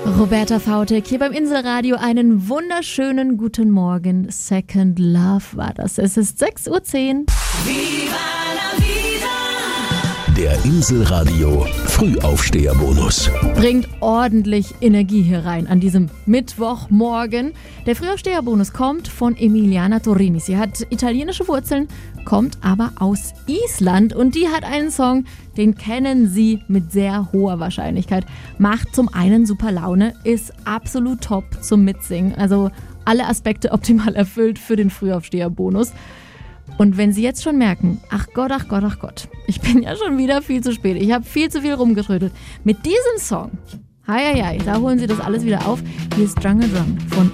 Roberta Fautek hier beim Inselradio. Einen wunderschönen guten Morgen. Second Love war das. Es ist 6:10 Uhr. Der Inselradio Frühaufsteherbonus Bringt ordentlich Energie hier rein an diesem Mittwochmorgen. Der Frühaufsteherbonus kommt von Emiliana Torrini. Sie hat italienische Wurzeln, kommt aber aus Island und die hat einen Song, den kennen Sie mit sehr hoher Wahrscheinlichkeit. Macht zum einen super Laune, ist absolut top zum Mitsingen. Also alle Aspekte optimal erfüllt für den Frühaufsteherbonus. Und wenn Sie jetzt schon merken, ach Gott, ich bin ja schon wieder viel zu spät, ich habe viel zu viel rumgetrödelt. Mit diesem Song, da holen Sie das alles wieder auf. Hier ist Jungle Drum von